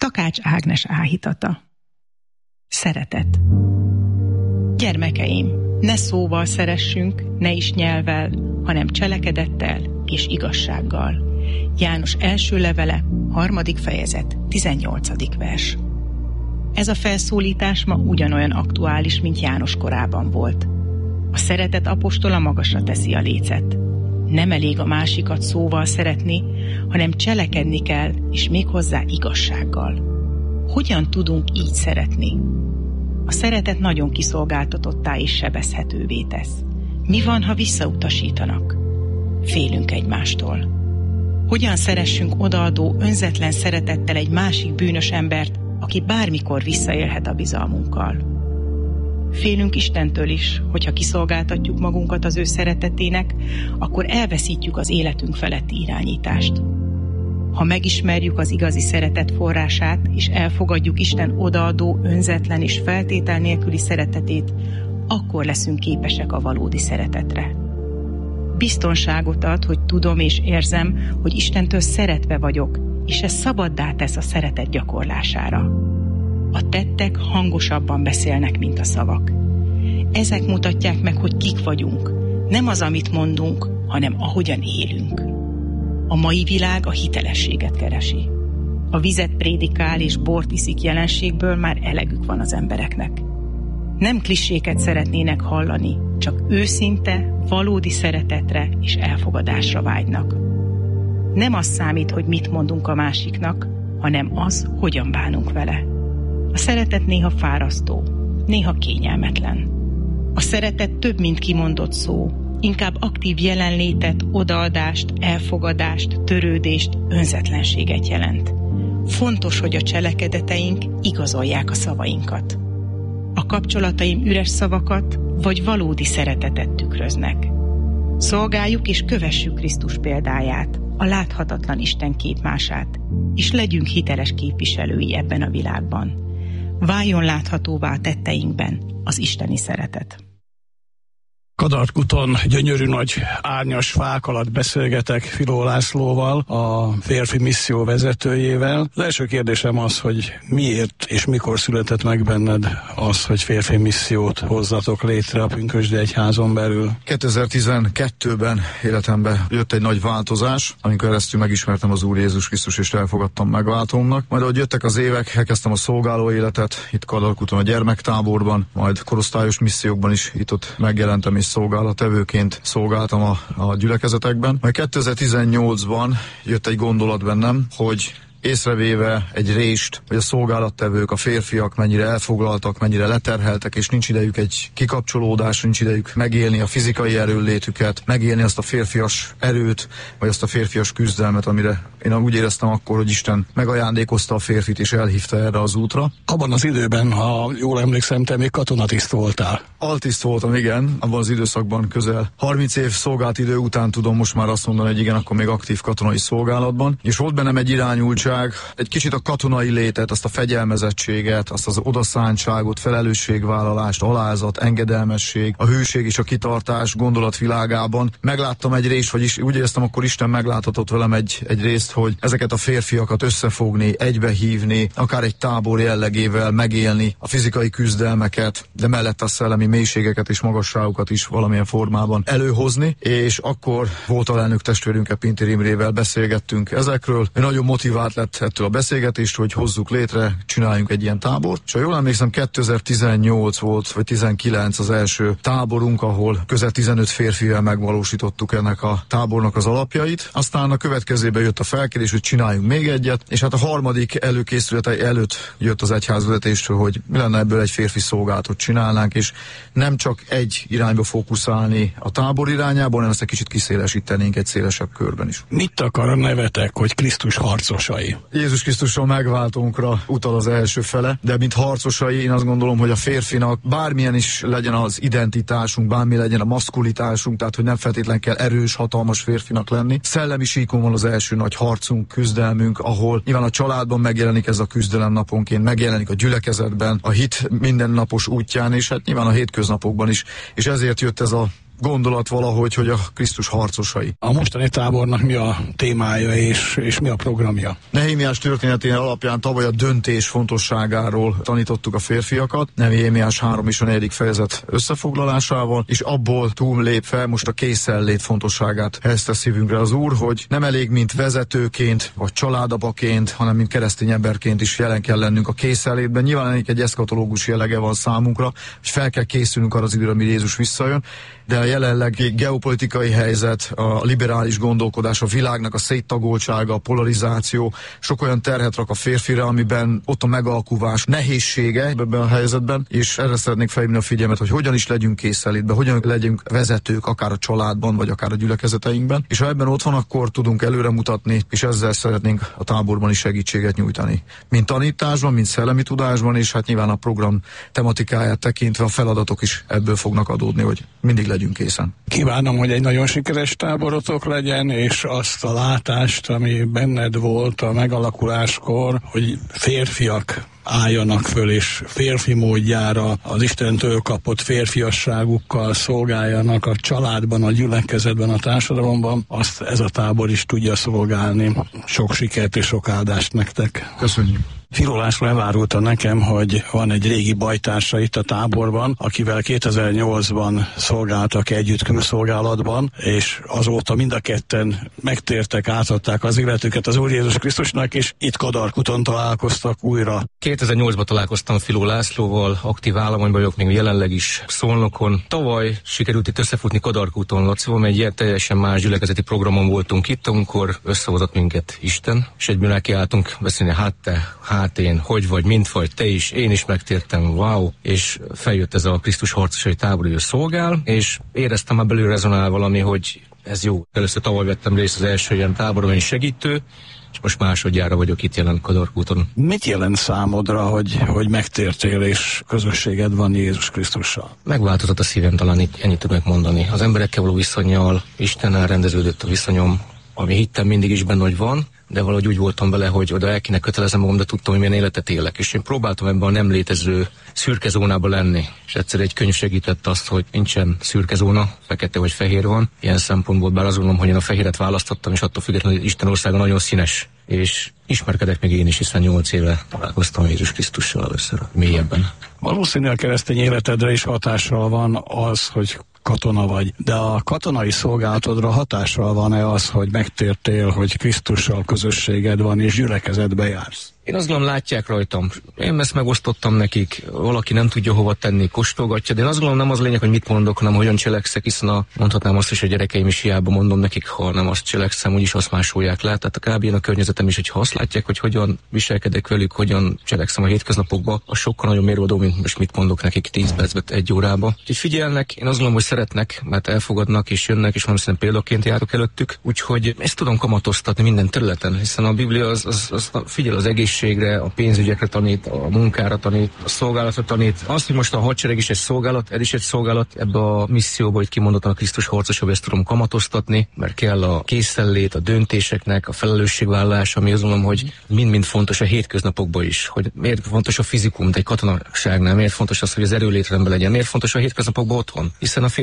Takács Ágnes áhítata. Szeretet. Gyermekeim, ne szóval szeressünk, ne is nyelvvel, hanem cselekedettel és igazsággal. János első levele, 3. fejezet, 18. vers. Ez a felszólítás ma ugyanolyan aktuális, mint János korában volt. A szeretet apostola magasra teszi a lécet. Nem elég a másikat szóval szeretni, hanem cselekedni kell, és méghozzá igazsággal. Hogyan tudunk így szeretni? A szeretet nagyon kiszolgáltatottá és sebezhetővé tesz. Mi van, ha visszautasítanak? Félünk egymástól. Hogyan szeressünk odaadó, önzetlen szeretettel egy másik bűnös embert, aki bármikor visszaélhet a bizalmunkkal? Félünk Istentől is, hogyha kiszolgáltatjuk magunkat az ő szeretetének, akkor elveszítjük az életünk feletti irányítást. Ha megismerjük az igazi szeretet forrását, és elfogadjuk Isten odaadó, önzetlen és feltétel nélküli szeretetét, akkor leszünk képesek a valódi szeretetre. Biztonságot ad, hogy tudom és érzem, hogy Istentől szeretve vagyok, és ez szabaddá tesz a szeretet gyakorlására. A tettek hangosabban beszélnek, mint a szavak. Ezek mutatják meg, hogy kik vagyunk. Nem az, amit mondunk, hanem ahogyan élünk. A mai világ a hitelességet keresi. A vizet prédikál és bort iszik jelenségből már elegük van az embereknek. Nem kliséket szeretnének hallani, csak őszinte, valódi szeretetre és elfogadásra vágynak. Nem az számít, hogy mit mondunk a másiknak, hanem az, hogyan bánunk vele. A szeretet néha fárasztó, néha kényelmetlen. A szeretet több, mint kimondott szó, inkább aktív jelenlétet, odaadást, elfogadást, törődést, önzetlenséget jelent. Fontos, hogy a cselekedeteink igazolják a szavainkat. A kapcsolataim üres szavakat vagy valódi szeretetet tükröznek. Szolgáljuk és kövessük Krisztus példáját, a láthatatlan Isten képmását, és legyünk hiteles képviselői ebben a világban. Váljon láthatóvá a tetteinkben az isteni szeretet. Kadarkuton gyönyörű nagy árnyas fák alatt beszélgetek Filó Lászlóval, a férfi misszió vezetőjével. Az első kérdésem az, hogy miért és mikor született meg benned az, hogy férfi missziót hozzatok létre a Pünkösdi Egyházon belül? 2012-ben életembe jött egy nagy változás, amikor keresztül megismertem az Úr Jézus Krisztus és elfogadtam megváltómnak. Majd ahogy jöttek az évek, elkezdtem a szolgáló életet, itt Kadarkuton a gyermektáborban, majd korosztályos missziókban is itt megjelentem és szolgálattevőként szolgáltam a gyülekezetekben. Majd 2018-ban jött egy gondolat bennem, hogy észrevéve egy rést, hogy a szolgálattevők, a férfiak mennyire elfoglaltak, mennyire leterheltek, és nincs idejük egy kikapcsolódás, nincs idejük megélni a fizikai erőnlétüket, megélni azt a férfias erőt, vagy azt a férfias küzdelmet, amire én úgy éreztem akkor, hogy Isten megajándékozta a férfit, és elhívta erre az útra. Abban az időben, ha jól emlékszem, te még katonatiszt voltál. Altiszt voltam, igen, abban az időszakban közel 30 év szolgált idő után tudom most már azt mondani, hogy igen, akkor még aktív katonai szolgálatban, és volt bennem egy irányultság, egy kicsit a katonai létet, azt a fegyelmezettséget, azt az odaszántságot, felelősségvállalást, alázat, engedelmesség, a hűség és a kitartás gondolatvilágában. Megláttam egy részt, vagyis úgy éreztem, akkor Isten megláthatott velem egy részt, hogy ezeket a férfiakat összefogni, egybehívni, akár egy tábor jellegével megélni a fizikai küzdelmeket, de mellett a szellemi mélységeket és magasságokat is valamilyen formában előhozni, és akkor volt alelnök testvérünkkel, Pintér Imrével beszélgettünk ezekről. Ő nagyon motivált lett ettől a beszélgetést, hogy hozzuk létre, csináljunk egy ilyen tábort. És ha jól emlékszem, 2018 volt, vagy 19 az első táborunk, ahol közel 15 férfivel megvalósítottuk ennek a tábornak az alapjait. Aztán a következőben jött a felkérés, hogy csináljunk még egyet, és hát a harmadik előkészülete előtt jött az egyházvezetéstől, hogy mi lenne ebből egy férfi szolgálatot csinálnánk, és nem csak egy irányba fókuszálni a tábor irányába, hanem ezt egy kicsit kiszélesítenénk egy szélesebb körben is. Mit akar a nevetek, hogy Krisztus harcosai? Jézus Krisztusról megváltónkra utal az első fele, de mint harcosai én azt gondolom, hogy a férfinak bármilyen is legyen az identitásunk, bármi legyen a maszkulitásunk, tehát hogy nem feltétlenül kell erős, hatalmas férfinak lenni. Szellemi síkon van az első nagy harcunk, küzdelmünk, ahol nyilván a családban megjelenik ez a küzdelem naponként, megjelenik a gyülekezetben, a hit mindennapos útján, és hát nyilván a hétköznapokban is. És ezért jött ez a gondolat valahogy, hogy a Krisztus harcosai. A mostani tábornak mi a témája és mi a programja? Nehémiás történetén alapján tavaly a döntés fontosságáról tanítottuk a férfiakat, Nehémiás 3 és a 4. fejezet összefoglalásával, és abból túllépve most a készellét fontosságát helyezte szívünkre az Úr, hogy nem elég, mint vezetőként, vagy családapaként, hanem mint keresztény emberként is jelen kell lennünk a készellétben. Nyilván egy eszkatológus jellege van számunkra, hogy fel kell készülnünk arra az időre, amíg Jézus visszajön, de a jelenlegi geopolitikai helyzet, a liberális gondolkodás, a világnak a széttagoltsága, a polarizáció sok olyan terhet rak a férfire, amiben ott a megalkuvás nehézsége ebben a helyzetben, és erre szeretnék felhívni a figyelmet, hogy hogyan is legyünk készenlétben, hogyan legyünk vezetők, akár a családban, vagy akár a gyülekezeteinkben, és ha ebben ott van, akkor tudunk előremutatni, és ezzel szeretnénk a táborban is segítséget nyújtani. Mint tanításban, mint szellemi tudásban, és hát nyilván a program tematikáját tekintve a feladatok is ebből fognak adódni, hogy mindig legyünk készen. Kívánom, hogy egy nagyon sikeres táborotok legyen, és azt a látást, ami benned volt a megalakuláskor, hogy férfiak álljanak föl, és férfi módjára az Istentől kapott férfiasságukkal szolgáljanak a családban, a gyülekezetben, a társadalomban, azt ez a tábor is tudja szolgálni. Sok sikert és sok áldást nektek. Köszönjük. Filó László elárulta nekem, hogy van egy régi bajtársa itt a táborban, akivel 2008-ban szolgáltak együtt külszolgálatban, és azóta mind a ketten megtértek, átadták az életüket az Úr Jézus Krisztusnak, és itt Kadarkuton találkoztak újra. 2008-ban találkoztam Filó Lászlóval, aktív állományban vagyok még jelenleg is Szolnokon. Tavaly sikerült itt összefutni Kadarkuton Lacival, egy ilyen teljesen más gyülekezeti programon voltunk itt, amikor összehozott minket Isten, és egyből nekiálltunk beszélni, hát én, hogy vagy, mint vagy, te is, én is megtértem, wow, és feljött ez a Krisztus harcosai tábor, hogy szolgál, és éreztem már belül rezonál valami, hogy ez jó. Először tavaly vettem részt az első ilyen táboron, én segítő, és most másodjára vagyok itt jelen Kadarkúton. Mit jelent számodra, hogy megtértél és közösséged van Jézus Krisztussal? Megváltozott a szívem, talán ennyit tudok mondani. Az emberekkel való viszonnyal, Istennel rendeződött a viszonyom, ami hittem mindig is benne, hogy van, de valahogy úgy voltam vele, hogy oda el kéne kötelezem magam, de tudtam, hogy milyen életet élek. És én próbáltam ebben a nem létező szürke zónában lenni. És egyszer egy könyv segített azt, hogy nincsen szürke zóna, fekete vagy fehér van. Ilyen szempontból bár azt gondolom, hogy én a fehéret választottam, és attól függetlenül, hogy Isten országa nagyon színes. És ismerkedek még én is, hiszen 8 éve találkoztam Jézus Krisztussal először mélyebben. Valószínűleg a keresztény életedre is hatással van az, hogy katona vagy, de a katonai szolgálatodra hatással van-e az, hogy megtértél, hogy Krisztussal közösséged van és gyülekezetbe jársz? Én azt gondolom, látják rajtam. Én ezt megosztottam nekik, valaki nem tudja hova tenni, kóstolgatja, de én azt gondolom, nem az lényeg, hogy mit mondok, hanem hogyan cselekszek, hiszen mondhatnám azt is, hogy a gyerekeim is hiába mondom nekik, ha nem azt cselekszem, úgyis azt másolják le. Tehát a kb. A környezetem is, hogyha azt látják, hogy hogyan viselkedek velük, hogyan cselekszem a hétköznapokban, az sokkal nagyon mérvadó, mint most mit mondok nekik 10 percben, 1 órában. Úgyhogy figyelnek, én azt gondolom, hogy szeretnek, mert elfogadnak és jönnek, és valószínűleg példaként járok előttük. Úgyhogy ezt tudom kamatoztatni minden területen, hiszen a Biblia az figyel az egészségre, a pénzügyekre tanít, a munkára tanít, a szolgálatra tanít. Azt, hogy most a hadsereg is egy szolgálat, ez is egy szolgálat, ebbe a misszióba, hogy kimondottan a Krisztus harcosa, ezt tudom kamatoztatni, mert kell a készellét, a döntéseknek, a felelősségvállalás, ami azt mondom, hogy mind-mind fontos a hétköznapokban is, hogy miért fontos a fizikum, de egy katonaságnál, miért fontos az, hogy az erőlétrendben legyen, miért fontos a hétköznapokban otthon, hiszen a